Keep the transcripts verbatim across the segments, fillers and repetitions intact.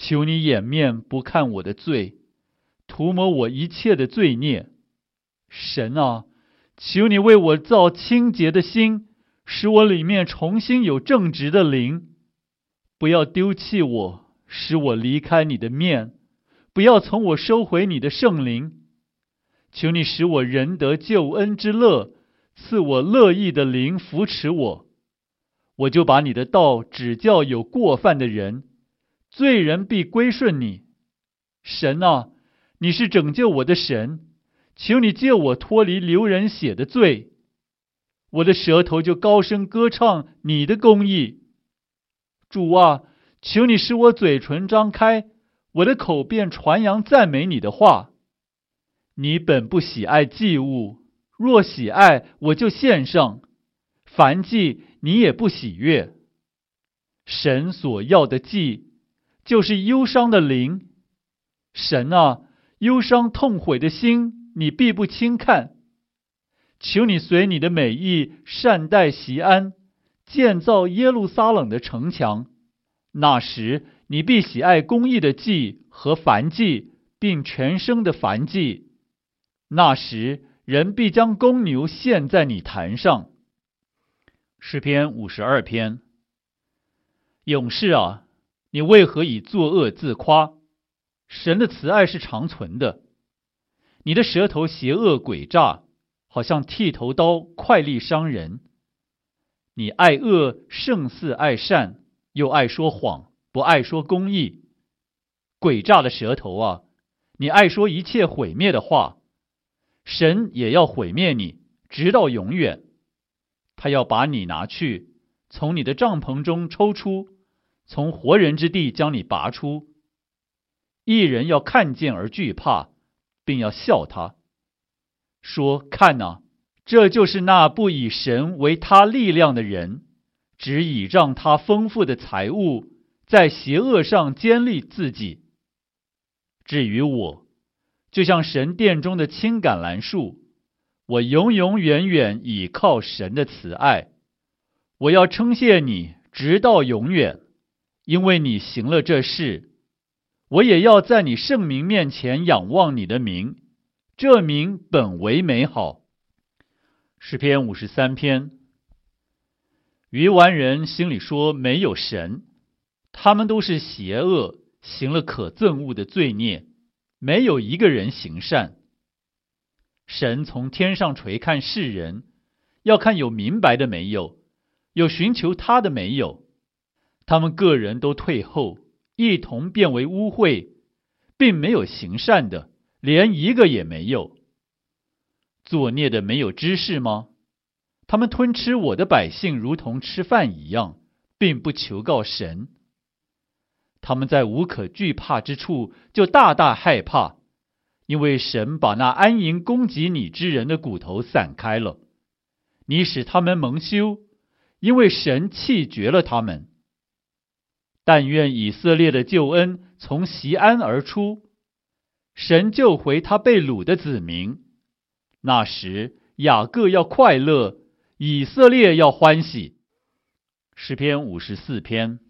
求你掩面不看我的罪，涂抹我一切的罪孽。神啊，求你为我造清洁的心，使我里面重新有正直的灵。不要丢弃我，使我离开你的面，不要从我收回你的圣灵。求你使我仍得救恩之乐，赐我乐意的灵扶持我。我就把你的道指教有过犯的人，罪人必归顺你。神啊，你是拯救我的神，求你救我脱离流人血的罪。我的舌头就高声歌唱你的公义。主啊，求你使我嘴唇张开，我的口便传扬赞美你的话。你本不喜爱祭物，若喜爱，我就献上。燔祭你也不喜悦。神所要的祭，就是忧伤的灵。神啊，忧伤痛悔的心，你必不轻看。求你随你的美意善待锡安，建造耶路撒冷的城墙。那时你必喜爱公义的祭和燔祭，并全生的燔祭。那时人必将公牛献在你坛上。诗篇五十二篇。勇士啊，你为何以作恶自夸？神的慈爱是长存的。你的舌头邪恶诡诈，好像剃头刀，快利伤人。你爱恶胜似爱善，又爱说谎，不爱说公义。诡诈的舌头啊，你爱说一切毁灭的话。神也要毁灭你，直到永远。他要把你拿去，从你的帐篷中抽出，从活人之地将你拔出。一人要看见而惧怕，并要笑他，说：看哪，这就是那不以神为他力量的人，只倚仗他丰富的财物，在邪恶上坚立自己。至于我，就像神殿中的青橄榄树，我永永远远倚靠神的慈爱。我要称谢你，直到永远，因为你行了这事。我也要在你圣名面前仰望你的名，这名本为美好。诗篇五十三篇。愚顽人心里说没有神，他们都是邪恶，行了可憎恶的罪孽，没有一个人行善。神从天上垂看世人，要看有明白的没有，有寻求他的没有。他们个人都退后，一同变为污秽，并没有行善的，连一个也没有。作孽的没有知识吗？他们吞吃我的百姓，如同吃饭一样，并不求告神。他们在无可惧怕之处，就大大害怕，因为神把那安营攻击你之人的骨头散开了。你使他们蒙羞，因为神弃绝了他们。但愿以色列的救恩从锡安而出，神救回他被掳的子民。那时雅各要快乐，以色列要欢喜。诗篇五十四篇。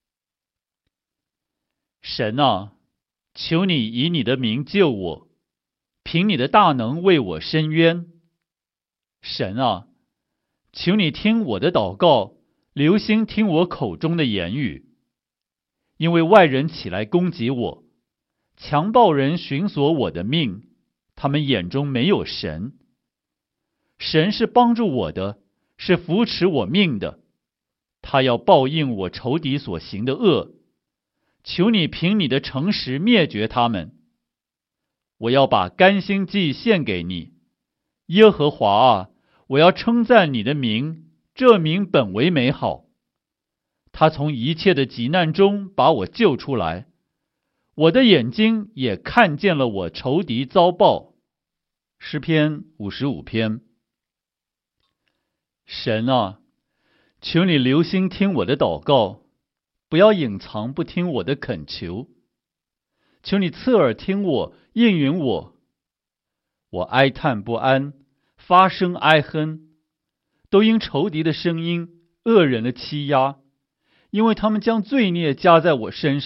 神啊，求你以你的名救我，凭你的大能为我伸冤。神啊，求你听我的祷告，留心听我口中的言语。因为外人起来攻击我，强暴人寻索我的命，他们眼中没有神。神是帮助我的，是扶持我命的，他要报应我仇敌所行的恶。求你凭你的诚实灭绝他们。我要把甘心祭献给你，耶和华啊，我要称赞你的名，这名本为美好。他从一切的急难中把我救出来，我的眼睛也看见了我仇敌遭报。诗篇五十五篇。神啊，求你留心听我的祷告，不要隐藏不听我的恳求。求你侧耳听我，应允我。我哀叹不安，发声哀哼，都因仇敌的声音，恶人的欺压，因为他们将罪孽加在我身上。